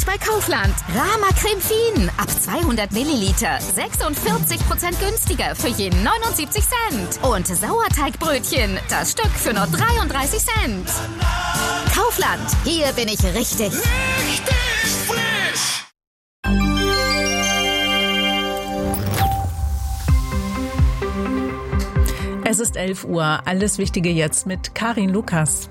bei Kaufland. Rama Creme Fien ab 200 Milliliter. 46% günstiger für je 79 Cent. Und Sauerteigbrötchen, das Stück für nur 33 Cent. Kaufland, hier bin ich richtig. Richtig frisch! Es ist 11 Uhr. Alles Wichtige jetzt mit Karin Lukas.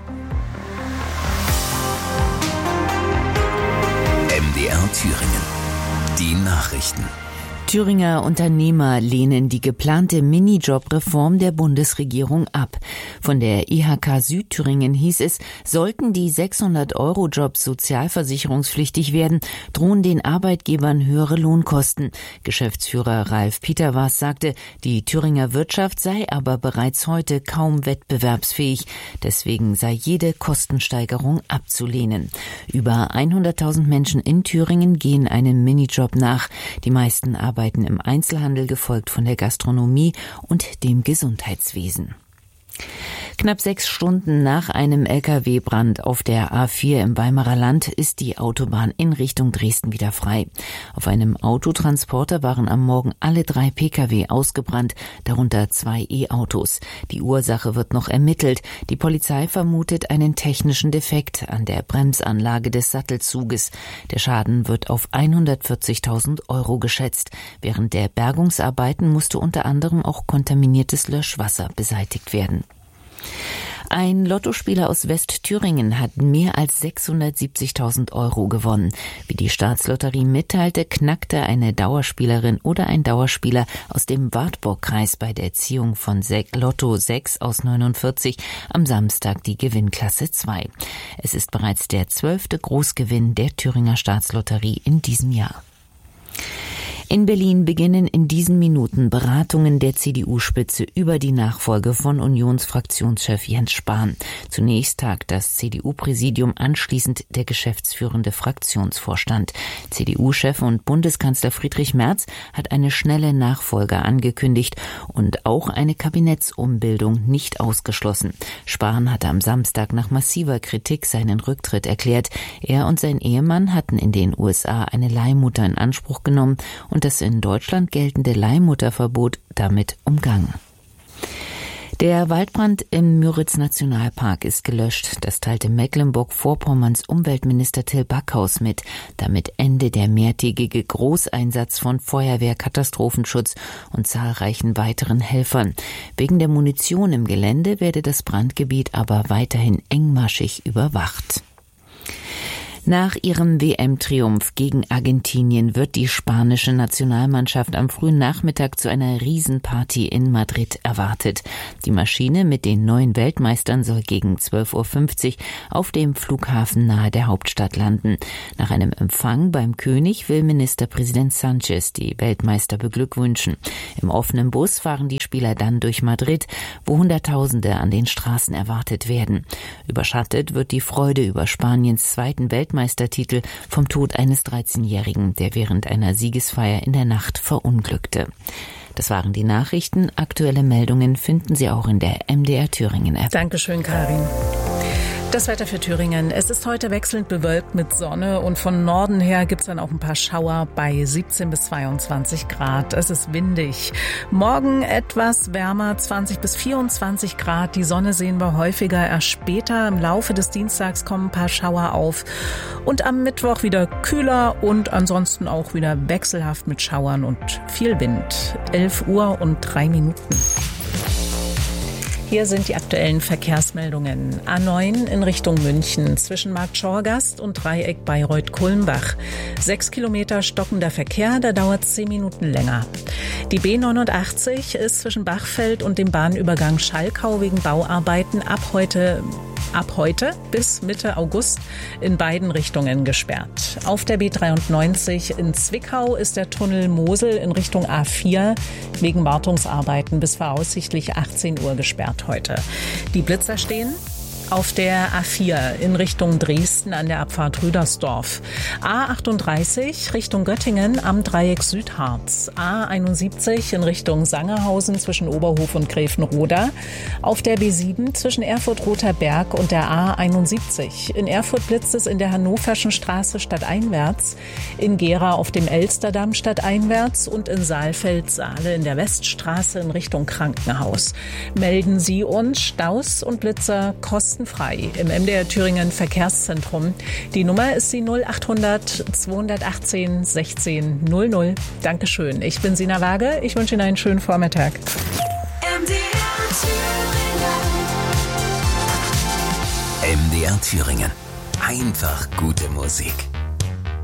MDR Thüringen. Die Nachrichten. Thüringer Unternehmer lehnen die geplante Minijob-Reform der Bundesregierung ab. Von der IHK Südthüringen hieß es, sollten die 600-Euro-Jobs sozialversicherungspflichtig werden, drohen den Arbeitgebern höhere Lohnkosten. Geschäftsführer Ralf Peterwas sagte, die Thüringer Wirtschaft sei aber bereits heute kaum wettbewerbsfähig. Deswegen sei jede Kostensteigerung abzulehnen. Über 100.000 Menschen in Thüringen gehen einem Minijob nach. Die meisten arbeiten im Einzelhandel, gefolgt von der Gastronomie und dem Gesundheitswesen. Knapp 6 Stunden nach einem Lkw-Brand auf der A4 im Weimarer Land ist die Autobahn in Richtung Dresden wieder frei. Auf einem Autotransporter waren am Morgen alle 3 Pkw ausgebrannt, darunter 2 E-Autos. Die Ursache wird noch ermittelt. Die Polizei vermutet einen technischen Defekt an der Bremsanlage des Sattelzuges. Der Schaden wird auf 140.000 Euro geschätzt. Während der Bergungsarbeiten musste unter anderem auch kontaminiertes Löschwasser beseitigt werden. Ein Lottospieler aus Westthüringen hat mehr als 670.000 Euro gewonnen. Wie die Staatslotterie mitteilte, knackte eine Dauerspielerin oder ein Dauerspieler aus dem Wartburgkreis bei der Ziehung von Lotto 6 aus 49 am Samstag die Gewinnklasse 2. Es ist bereits der 12. Großgewinn der Thüringer Staatslotterie in diesem Jahr. In Berlin beginnen in diesen Minuten Beratungen der CDU-Spitze über die Nachfolge von Unionsfraktionschef Jens Spahn. Zunächst tagt das CDU-Präsidium, anschließend der geschäftsführende Fraktionsvorstand. CDU-Chef und Bundeskanzler Friedrich Merz hat eine schnelle Nachfolge angekündigt und auch eine Kabinettsumbildung nicht ausgeschlossen. Spahn hatte am Samstag nach massiver Kritik seinen Rücktritt erklärt. Er und sein Ehemann hatten in den USA eine Leihmutter in Anspruch genommen und das in Deutschland geltende Leihmutterverbot damit umgangen. Der Waldbrand im Müritz-Nationalpark ist gelöscht. Das teilte Mecklenburg-Vorpommerns Umweltminister Till Backhaus mit. Damit Ende der mehrtägige Großeinsatz von Feuerwehr, Katastrophenschutz und zahlreichen weiteren Helfern. Wegen der Munition im Gelände werde das Brandgebiet aber weiterhin engmaschig überwacht. Nach ihrem WM-Triumph gegen Argentinien wird die spanische Nationalmannschaft am frühen Nachmittag zu einer Riesenparty in Madrid erwartet. Die Maschine mit den neuen Weltmeistern soll gegen 12.50 Uhr auf dem Flughafen nahe der Hauptstadt landen. Nach einem Empfang beim König will Ministerpräsident Sánchez die Weltmeister beglückwünschen. Im offenen Bus fahren die Spieler dann durch Madrid, wo Hunderttausende an den Straßen erwartet werden. Überschattet wird die Freude über Spaniens zweiten Weltmeistertitel vom Tod eines 13-Jährigen, der während einer Siegesfeier in der Nacht verunglückte. Das waren die Nachrichten. Aktuelle Meldungen finden Sie auch in der MDR Thüringen App. Dankeschön, Karin. Das Wetter für Thüringen. Es ist heute wechselnd bewölkt mit Sonne und von Norden her gibt's dann auch ein paar Schauer bei 17 bis 22 Grad. Es ist windig. Morgen etwas wärmer, 20 bis 24 Grad. Die Sonne sehen wir häufiger erst später. Im Laufe des Dienstags kommen ein paar Schauer auf. Und am Mittwoch wieder kühler und ansonsten auch wieder wechselhaft mit Schauern und viel Wind. 11 Uhr und 3 Minuten. Hier sind die aktuellen Verkehrsmeldungen. A9 in Richtung München zwischen Marktschorgast und Dreieck Bayreuth-Kulmbach. 6 Kilometer stockender Verkehr, da dauert 10 Minuten länger. Die B89 ist zwischen Bachfeld und dem Bahnübergang Schalkau wegen Bauarbeiten ab heute bis Mitte August in beiden Richtungen gesperrt. Auf der B93 in Zwickau ist der Tunnel Mosel in Richtung A4 wegen Wartungsarbeiten bis voraussichtlich 18 Uhr gesperrt heute. Die Blitzer stehen Auf der A4 in Richtung Dresden an der Abfahrt Rüdersdorf. A38 Richtung Göttingen am Dreieck Südharz. A71 in Richtung Sangerhausen zwischen Oberhof und Gräfenroda. Auf der B7 zwischen Erfurt-Rother Berg und der A71. In Erfurt blitzt es in der Hannoverschen Straße stadteinwärts. In Gera auf dem Elsterdamm stadteinwärts und in Saalfeld-Saale in der Weststraße in Richtung Krankenhaus. Melden Sie uns Staus und Blitzer kostenfrei im MDR Thüringen Verkehrszentrum. Die Nummer ist die 0800 218 16 00. Dankeschön. Ich bin Sina Waage. Ich wünsche Ihnen einen schönen Vormittag. MDR Thüringen. Einfach gute Musik.